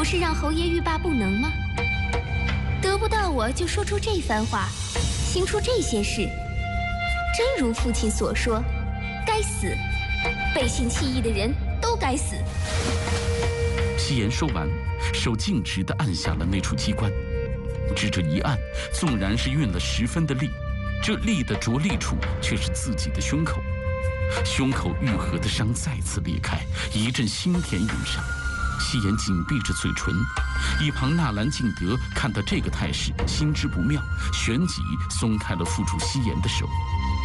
是让侯爷欲罢不能吗？得不到我就说出这番话，行出这些事，真如父亲所说，该死！背信弃义的人都该死！ 夕颜说完，手径直地按下了那处机关，只这一按，纵然是运了10分的力，这力的着力处却是自己的胸口。胸口愈合的伤再次裂开，一阵腥甜涌上。夕颜紧闭着嘴唇，一旁纳兰敬德看到这个态势，心知不妙，旋即松开了缚住夕颜的手。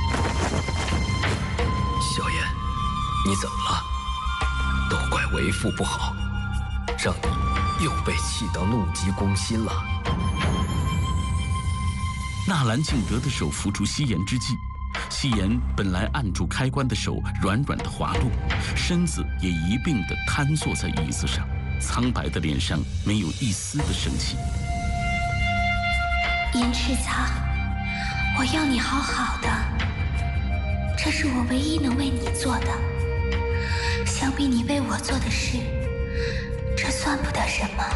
小颜，你怎么了？都怪为父不好，让你又被气到怒急攻心了。 纳兰敬德的手扶住夕颜之际，夕颜本来按住开关的手软软的滑落，身子也一并地瘫坐在椅子上，苍白的脸上没有一丝的生气。 殷赤苍，我要你好好的，这是我唯一能为你做的。想必你为我做的事，这算不得什么。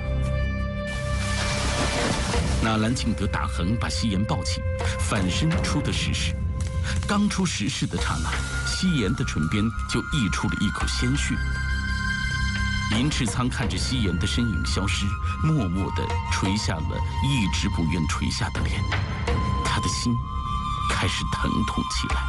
纳兰敬德打横把夕颜抱起，反身出的石室。刚出石室的刹那，夕颜的唇边就溢出了一口鲜血。殷赤苍看着夕颜的身影消失，默默地垂下了一直不愿垂下的脸，他的心开始疼痛起来。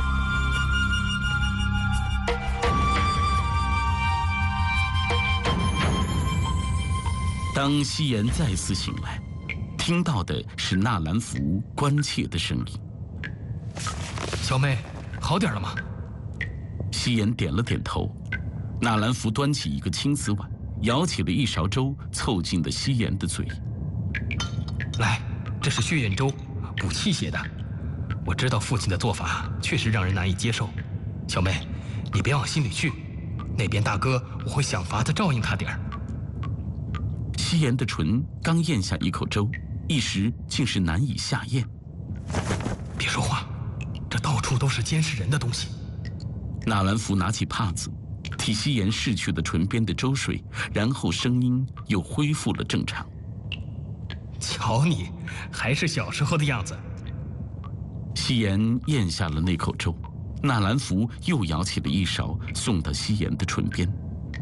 当夕颜再次醒来，听到的是纳兰福关切的声音：“ 小妹，好点了吗？” 夕颜点了点头。纳兰福端起一个青瓷碗，舀起了一勺粥，凑近了夕颜的嘴。 来，这是血燕粥，补气血的。我知道父亲的做法确实让人难以接受，小妹，你别往心里去。那边大哥，我会想法子照应他点儿。 夕颜的唇刚咽下一口粥，一时竟是难以下咽。 别说话，这到处都是监视人的东西。 纳兰福拿起帕子，替夕颜拭去了唇边的粥水，然后声音又恢复了正常。 瞧你，还是小时候的样子。 夕颜咽下了那口粥，纳兰福又舀起了一勺，送到夕颜的唇边。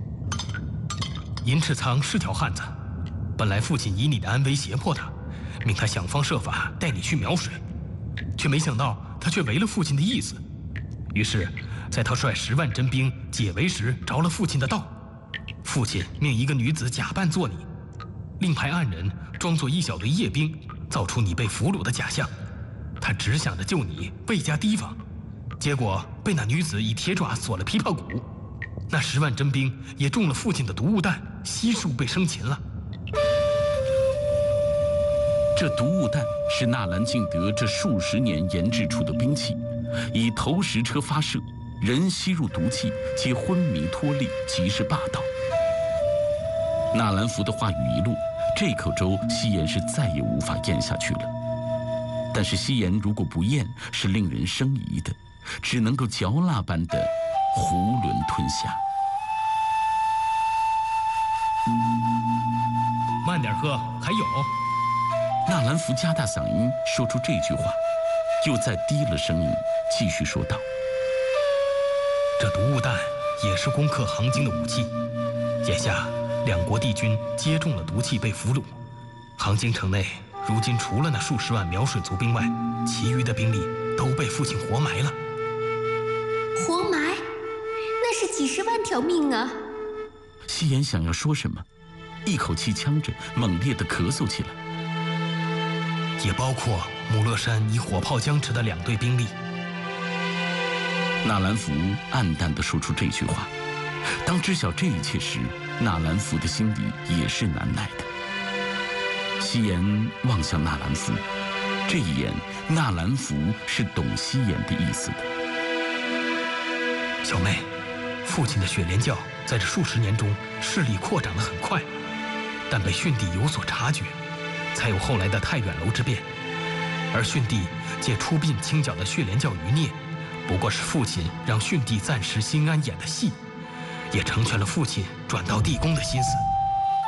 殷赤苍是条汉子，本来父亲以你的安危胁迫他，命他想方设法带你去苗水，却没想到他却违了父亲的意思。于是，在他率10万真兵解围时着了父亲的道，父亲命一个女子假扮做你，另派暗人装作一小队夜兵，造出你被俘虏的假象。他只想着救你，未加提防，结果被那女子以铁爪锁了琵琶骨，那10万真兵也中了父亲的毒物弹，悉数被生擒了。 这毒物弹是纳兰敬德这数十年研制出的兵器，以投石车发射，人吸入毒气，皆昏迷脱力，极是霸道。纳兰福的话语一落，这口粥夕颜是再也无法咽下去了。但是夕颜如果不咽，是令人生疑的，只能够嚼蜡般的囫囵吞下。 慢点喝，还有。 纳兰福加大嗓音说出这句话，又再低了声音继续说道：“ 这毒物弹也是攻克杭京的武器，眼下两国帝军皆中了毒气被俘虏，杭京城内如今除了那数十万苗水族兵外，其余的兵力都被父亲活埋了。” 活埋？那是几10万条命啊！ 夕颜想要说什么，一口气呛着，猛烈地咳嗽起来。 也包括母乐山以火炮僵持的2队兵力。 纳兰福暗淡地说出这句话。当知晓这一切时，纳兰福的心里也是难耐的。夕颜望向纳兰福，这一眼，纳兰福是懂夕颜的意思的。 小妹，父亲的雪莲教在这数十年中势力扩展得很快，但被训帝有所察觉，才有后来的太远楼之变。而训帝借出殡清剿的血莲教余孽，不过是父亲让训帝暂时心安演的戏，也成全了父亲转到地宫的心思。